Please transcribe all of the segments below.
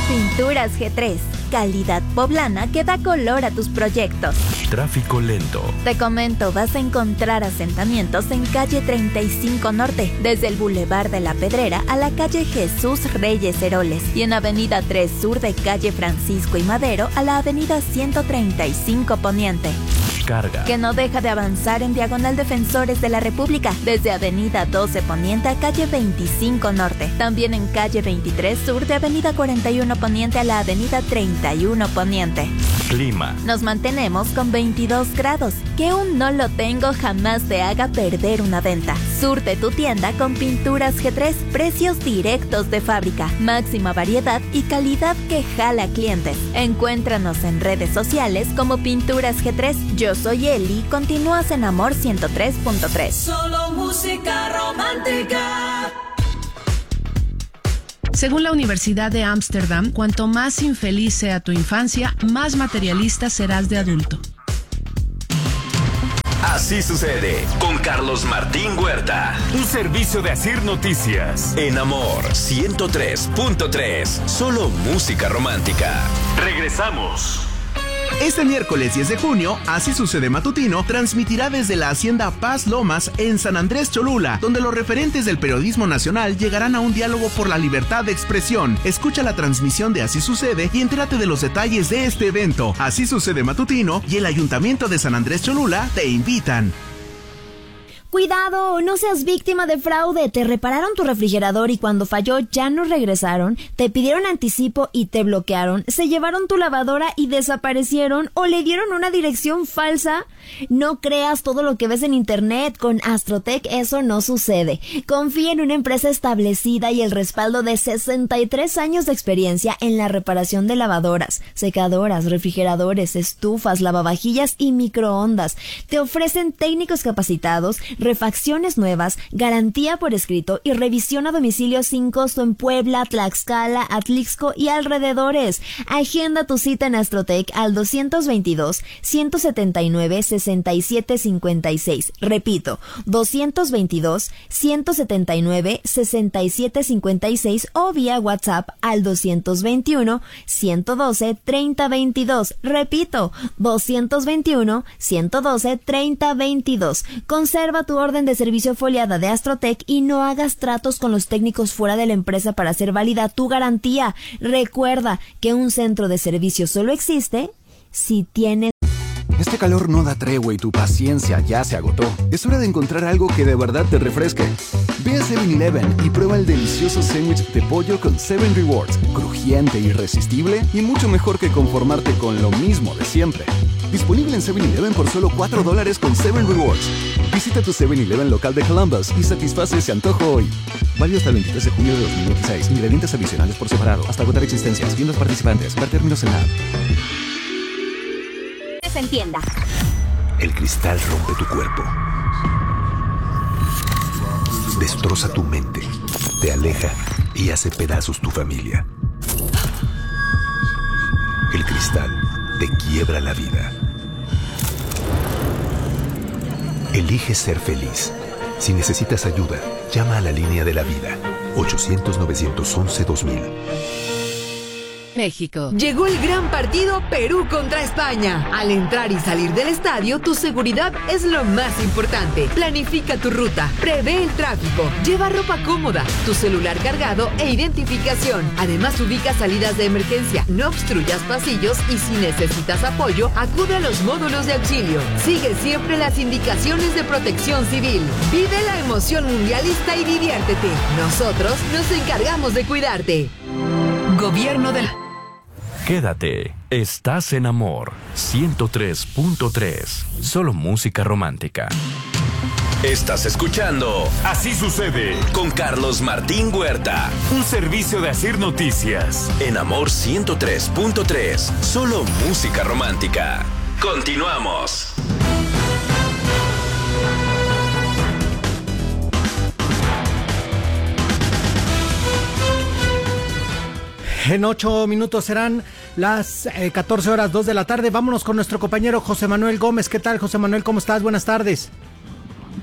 Pinturas G3, calidad poblana que da color a tus proyectos. Tráfico lento. Te comento, vas a encontrar asentamientos en calle 35 Norte, desde el Boulevard de la Pedrera a la calle Jesús Reyes Heroles, y en avenida 3 Sur de calle Francisco y Madero a la avenida 135 Poniente. Carga. Que no deja de avanzar en diagonal Defensores de la República, desde avenida 12 Poniente a calle 25 Norte. También en calle 23 Sur de avenida 41 Poniente a la avenida 31 Poniente. Clima. Nos mantenemos con 22 grados. Que un no lo tengo jamás te haga perder una venta. Surte tu tienda con Pinturas G3, precios directos de fábrica, máxima variedad y calidad que jala clientes. Encuéntranos en redes sociales como Pinturas G3. Yo soy Eli, continúas en Amor 103.3. Solo música romántica. Según la Universidad de Ámsterdam, cuanto más infeliz sea tu infancia, más materialista serás de adulto. Así sucede con Carlos Martín Huerta. Un servicio de Asir Noticias. En Amor 103.3. Solo música romántica. Regresamos. Este miércoles 10 de junio, Así Sucede Matutino transmitirá desde la Hacienda Paz Lomas en San Andrés Cholula, donde los referentes del periodismo nacional llegarán a un diálogo por la libertad de expresión. Escucha la transmisión de Así Sucede y entérate de los detalles de este evento. Así Sucede Matutino y el Ayuntamiento de San Andrés Cholula te invitan. Cuidado, no seas víctima de fraude. Te repararon tu refrigerador y cuando falló ya no regresaron, te pidieron anticipo y te bloquearon, se llevaron tu lavadora y desaparecieron o le dieron una dirección falsa. No creas todo lo que ves en internet. Con Astrotech eso no sucede. Confía en una empresa establecida y el respaldo de 63 años de experiencia en la reparación de lavadoras, secadoras, refrigeradores, estufas, lavavajillas y microondas. Te ofrecen técnicos capacitados, refacciones nuevas, garantía por escrito y revisión a domicilio sin costo en Puebla, Tlaxcala, Atlixco y alrededores. Agenda tu cita en Astrotech al 222-179-6756. Repito, 222-179-6756 o vía WhatsApp al 221-112-3022. Repito, 221-112-3022. Conserva tu orden de servicio foliada de Astrotech y no hagas tratos con los técnicos fuera de la empresa para hacer válida tu garantía. Recuerda que un centro de servicio solo existe si tienes... Este calor no da tregua y tu paciencia ya se agotó. Es hora de encontrar algo que de verdad te refresque. Ve a 7-Eleven y prueba el delicioso sándwich de pollo con 7 Rewards. Crujiente, irresistible y mucho mejor que conformarte con lo mismo de siempre. Disponible en 7-Eleven por solo $4 con 7 Rewards. Visita tu 7-Eleven local de Columbus y satisface ese antojo hoy. Válido hasta el 23 de junio de 2026. Ingredientes adicionales por separado. Hasta agotar existencias. Tiendas participantes. Ver términos en la app. Se entienda. El cristal rompe tu cuerpo. Destroza tu mente. Te aleja y hace pedazos tu familia. El cristal te quiebra la vida. Elige ser feliz. Si necesitas ayuda, llama a la línea de la vida. 800-911-2000. México. Llegó el gran partido Perú contra España. Al entrar y salir del estadio, tu seguridad es lo más importante. Planifica tu ruta, prevé el tráfico, lleva ropa cómoda, tu celular cargado e identificación. Además, ubica salidas de emergencia, no obstruyas pasillos y si necesitas apoyo, acude a los módulos de auxilio. Sigue siempre las indicaciones de Protección Civil. Vive la emoción mundialista y diviértete. Nosotros nos encargamos de cuidarte. Gobierno del... Quédate, estás en Amor 103.3. Solo música romántica. Estás escuchando Así Sucede con Carlos Martín Huerta. Un servicio de Asir Noticias. En Amor 103.3. Solo música romántica. Continuamos. En 8 minutos serán las 14 horas 2 de la tarde. Vámonos con nuestro compañero José Manuel Gómez. ¿Qué tal, José Manuel? ¿Cómo estás? Buenas tardes.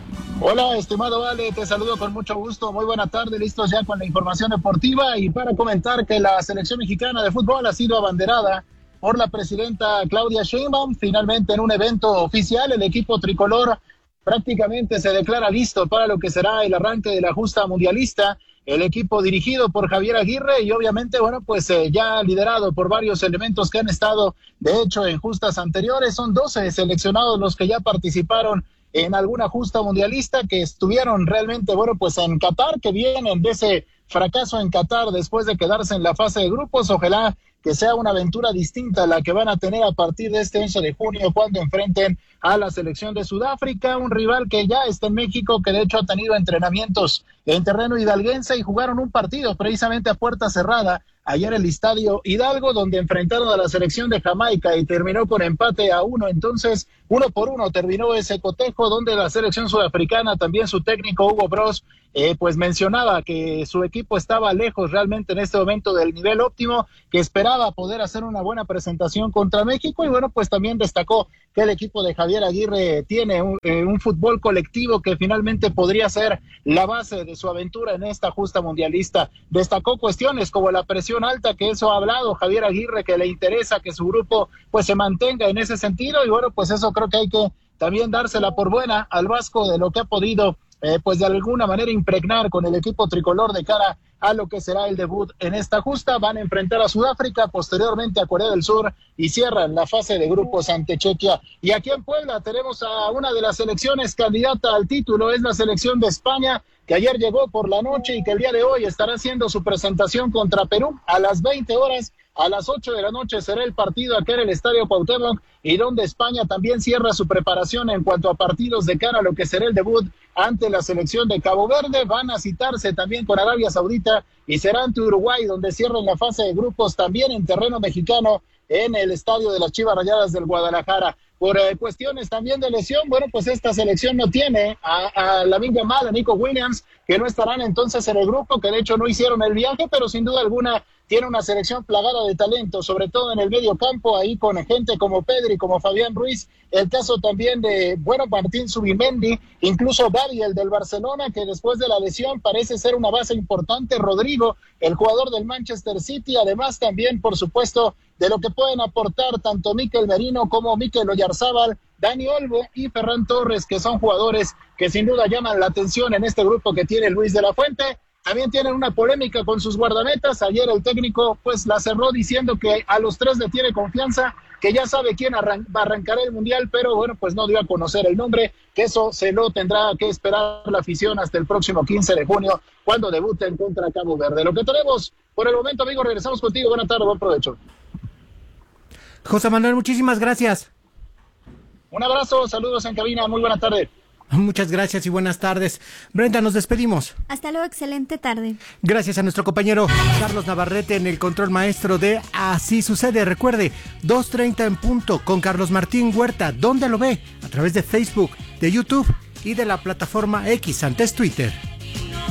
Hola, estimado Ale, te saludo con mucho gusto. Muy buena tarde, listos ya con la información deportiva y para comentar que la selección mexicana de fútbol ha sido abanderada por la presidenta Claudia Sheinbaum. Finalmente, en un evento oficial, el equipo tricolor prácticamente se declara listo para lo que será el arranque de la justa mundialista. El equipo dirigido por Javier Aguirre y obviamente, bueno, pues ya liderado por varios elementos que han estado, de hecho, en justas anteriores. Son 12 seleccionados los que ya participaron en alguna justa mundialista, que estuvieron realmente, bueno, pues en Qatar, que vienen de ese fracaso en Qatar después de quedarse en la fase de grupos. Ojalá que sea una aventura distinta la que van a tener a partir de este 11 de junio cuando enfrenten a la selección de Sudáfrica, un rival que ya está en México, que de hecho ha tenido entrenamientos en terreno hidalguense y jugaron un partido precisamente a puerta cerrada ayer en el Estadio Hidalgo, donde enfrentaron a la selección de Jamaica y terminó con empate a 1. Entonces, 1-1 terminó ese cotejo, donde la selección sudafricana, también su técnico Hugo Broz, pues mencionaba que su equipo estaba lejos realmente en este momento del nivel óptimo, que esperaba poder hacer una buena presentación contra México, y bueno, pues también destacó que el equipo de Javier Aguirre tiene un fútbol colectivo que finalmente podría ser la base de su aventura en esta justa mundialista. Destacó cuestiones como la presión alta, que eso ha hablado Javier Aguirre, que le interesa que su grupo pues se mantenga en ese sentido, y bueno, pues eso creo que hay que también dársela por buena al Vasco de lo que ha podido pues de alguna manera impregnar con el equipo tricolor de cara a lo que será el debut en esta justa. Van a enfrentar a Sudáfrica, posteriormente a Corea del Sur y cierran la fase de grupos ante Chequia. Y aquí en Puebla tenemos a una de las selecciones candidata al título, es la selección de España, que ayer llegó por la noche y que el día de hoy estará haciendo su presentación contra Perú a las 20 horas. A las 8 de la noche será el partido aquí en el Estadio Cuauhtémoc, y donde España también cierra su preparación en cuanto a partidos de cara a lo que será el debut ante la selección de Cabo Verde. Van a citarse también con Arabia Saudita y será ante Uruguay, donde cierran la fase de grupos también en terreno mexicano en el estadio de las Chivas Rayadas del Guadalajara. Por cuestiones también de lesión, bueno, pues esta selección no tiene a Lamine Yamal, a Nico Williams, que no estarán entonces en el grupo, que de hecho no hicieron el viaje, pero sin duda alguna tiene una selección plagada de talento, sobre todo en el medio campo, ahí con gente como Pedri, como Fabián Ruiz, el caso también de, bueno, Martín Zubimendi, incluso Gavi, el del Barcelona, que después de la lesión parece ser una base importante, Rodrigo, el jugador del Manchester City, además también, por supuesto, de lo que pueden aportar tanto Mikel Merino como Mikel Oyarzábal, Dani Olmo y Ferran Torres, que son jugadores que sin duda llaman la atención en este grupo que tiene Luis de la Fuente. También tienen una polémica con sus guardametas. Ayer el técnico pues la cerró diciendo que a los tres le tiene confianza, que ya sabe quién va a arrancar el Mundial, pero bueno, pues no dio a conocer el nombre, que eso se lo tendrá que esperar la afición hasta el próximo 15 de junio, cuando debuten contra Cabo Verde. Lo que tenemos por el momento, amigos, regresamos contigo. Buenas tardes, buen provecho. José Manuel, muchísimas gracias. Un abrazo, saludos en cabina, muy buena tarde. Muchas gracias y buenas tardes. Brenda, nos despedimos. Hasta luego, excelente tarde. Gracias a nuestro compañero Carlos Navarrete en el control maestro de Así Sucede. Recuerde, 2:30 en punto con Carlos Martín Huerta. ¿Dónde lo ve? A través de Facebook, de YouTube y de la plataforma X, antes Twitter.